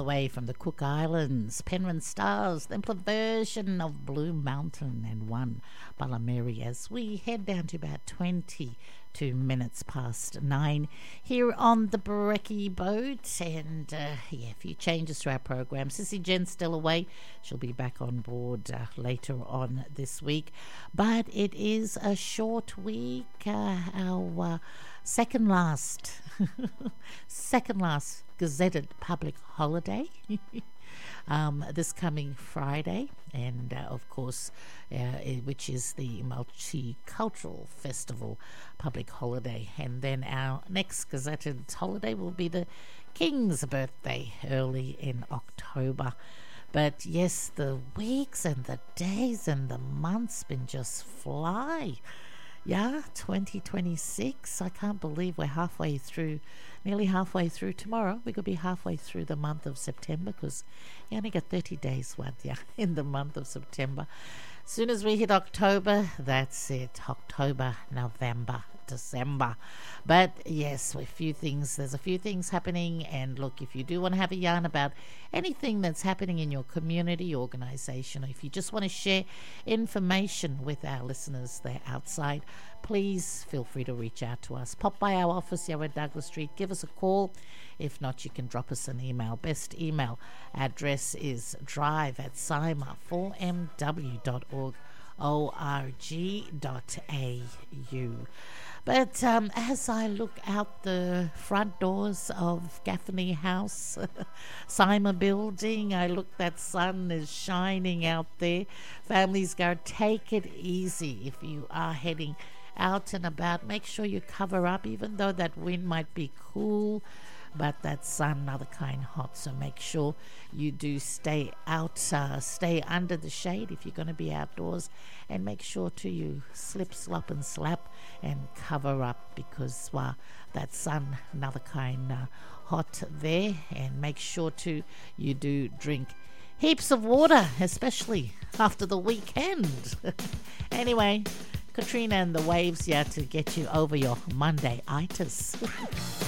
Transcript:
way from the Cook Islands, Penryn Stars, the version of Blue Mountain, and one Ballamary as we head down to about 22 minutes past 9 here on the Brekkie boat. And a few changes to our program. Sissy Jen's still away. She'll be back on board later on this week. But it is a short week. Our second last gazetted public holiday this coming Friday, and of course which is the Multicultural Festival public holiday. And then our next gazetted holiday will be the King's birthday early in October. But yes, the weeks and the days and the months been just fly. Yeah, 2026. I can't believe we're nearly halfway through tomorrow. We could be halfway through the month of September, because you only got 30 days in the month of September. As soon as we hit October, that's it. October, November, December. But yes, there's a few things happening. And look, if you do want to have a yarn about anything that's happening in your community, organisation, or if you just want to share information with our listeners there outside, please feel free to reach out to us. Pop by our office here at Douglas Street. Give us a call. If not, you can drop us an email. Best email address is drive@sima4mw.org.au. But as I look out the front doors of Gaffney House, Sima building, that sun is shining out there. Families go, take it easy if you are heading out and about. Make sure you cover up, even though that wind might be cool, but that sun, another kind hot. So make sure you do stay out, stay under the shade if you're going to be outdoors, and make sure to you slip, slop and slap and cover up, because that sun, another kind hot there. And make sure to you do drink heaps of water, especially after the weekend. Anyway, Katrina and the waves, to get you over your Monday-itis.